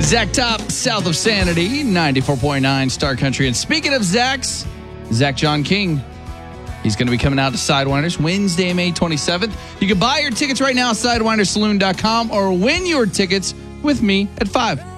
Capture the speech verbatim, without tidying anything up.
Zach Top, south of Sanity, ninety-four point nine Star Country. And speaking of Zach's, Zach John King, he's going to be coming out to Sidewinders Wednesday, May twenty-seventh. You can buy your tickets right now at Sidewinder Saloon dot com or win your tickets with me at five.